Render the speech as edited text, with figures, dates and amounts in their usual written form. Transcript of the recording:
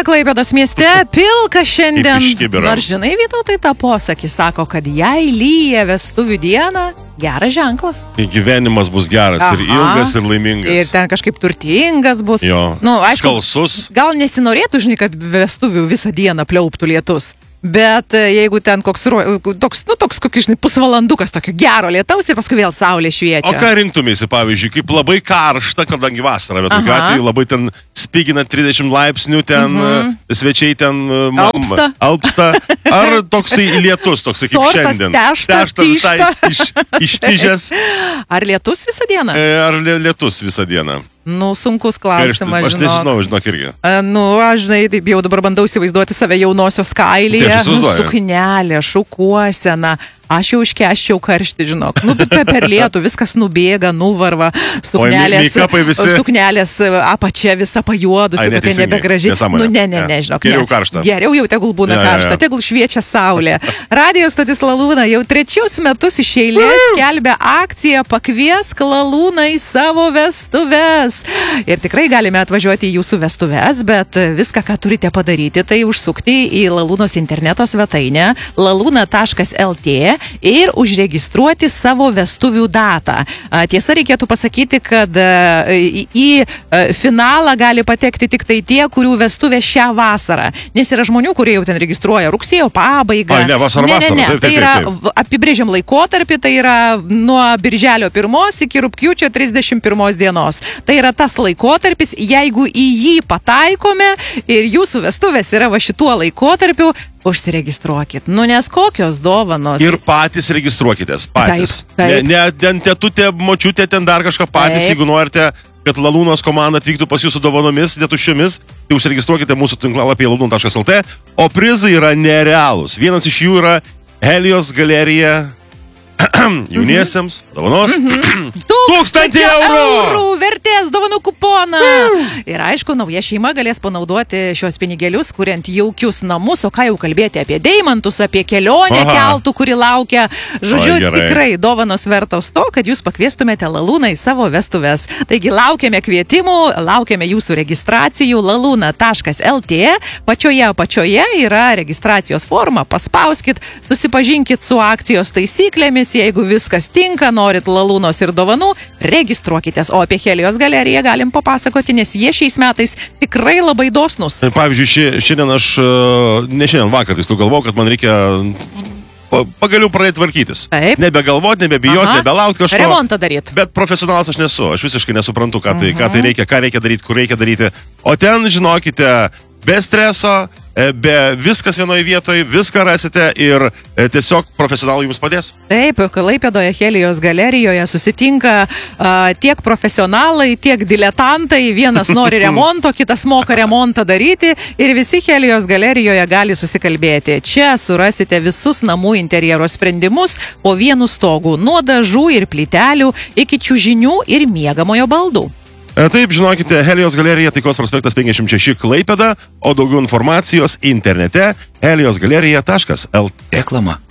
Klaipėdos mieste pilka šiandien. Kibirą. Nors žinai, Vytautai tą posakį sako, kad jei lyja vestuvių dieną, geras ženklas. Gyvenimas bus geras ir ilgas ir laimingas. Ir ten kažkaip turtingas bus. Jo, skalsus. Gal nesinorėtų, žinai, kad vestuvių visą dieną pliauptų lietus. Bet jeigu ten toks kokis, žinai, pusvalandukas tokio gero lietaus ir paskui vėl saulė šviečia. O ką rinktumėsi, pavyzdžiui, kaip labai karšta, kadangi vasara, bet tokiu atveju labai ten spigina 30 laipsnių, ten svečiai ten alpsta. Ar toksai lietus, toksai kaip šiandien? Tešta visai ištižęs. Ar lietus visą dieną? Ar lietus visą dieną? Nu, sunkus klausimas, aš nežinau, žinok irgi. Aš, žinai, taip jau dabar bandau įsivaizduoti save jaunosios kailyje. Suknelė, šukuosena. Aš jau iškeščiau karštį, žinok. Nu, per lietų viskas nubėga, nuvarva. Suknelės apačia visa pajuodusi, tokia nebegraži. Nu, ne, žinok. Geriau karšta. Geriau jau tegul būna karšta, tegul šviečia saulė. Radio stotis Lalūna jau 3 metus iš eilės skelbia akciją Pakviesk Lalūną į savo vestuves. Ir tikrai galime atvažiuoti į jūsų vestuves, bet viską, ką turite padaryti, tai užsukti į Lalūnos interneto svetainę laluna.lt ir užregistruoti savo vestuvių datą. Tiesa, reikėtų pasakyti, kad į finalą gali patekti tik tai tie, kurių vestuvė šią vasarą. Nes yra žmonių, kurie jau ten registruoja rugsėjo pabaigą. Vasara. Tai yra, apibrėžiam laikotarpį, tai yra nuo birželio 1 iki rugpjūčio 31 dienos. Tai yra tas laikotarpis, jeigu į jį pataikome ir jūsų vestuvės yra va šituo laikotarpiu, užsiregistruokit. Nu, nes kokios dovanos. Ir patys registruokitės. Patys. Taip. Ne tetutė, močiutė, ten dar kažką patys. Jeigu norite, kad Lalūnos komanda atvyktų pas jūsų dovanomis, netuščiomis, tai užsiregistruokite mūsų tinklalapyje laluna.lt. O prizai yra nerealūs. Vienas iš jų yra Helios galerija jauniesiems dovanos 1000 eurų vertės dovanų kuponą. Ir aišku, nauja šeima galės panaudoti šios pinigėlius, kuriant jaukius namus, o ką jau kalbėti apie deimantus, apie kelionę keltų, kuri laukia. Žodžiu, tikrai dovanos vertos to, kad jūs pakviestumėte Lalūną į savo vestuves. Taigi laukiame kvietimų, laukiame jūsų registracijų laluna.lt. Pačioje apačioje yra registracijos forma, paspauskit, susipažinkit su akcijos taisyklėmis. Jeigu viskas tinka, norit Lalūnos ir dovanų, registruokitės. O apie Helios galeriją galim papasakoti, nes jie šiais metais tikrai labai dosnus. Pavyzdžiui, šiandien aš, ne šiandien vakar, tai galvojau, kad man reikia pagaliau pradėti tvarkytis. Taip. Nebegalvoti, nebebijoti, nebelaukti kažko. Remontą daryti. Bet profesionalas aš nesu. Aš visiškai nesuprantu, ką tai reikia, ką reikia daryti, kur reikia daryti. O ten, žinokite, be streso, be viskas vienoje vietoje, viską rasite ir tiesiog profesionalai jums padės. Taip, Klaipėdoje Helios galerijoje susitinka tiek profesionalai, tiek diletantai. Vienas nori remonto, kitas moka remontą daryti ir visi Helios galerijoje gali susikalbėti. Čia surasite visus namų interjero sprendimus po vienu stogu, nuo dažų ir plytelių iki čiužinių ir miegamojo baldų. Taip, žinokite, Helios galerija, Taikos prospektas 56 Klaipėda, o daugiau informacijos internete heliosgalerija.lt. Reklama.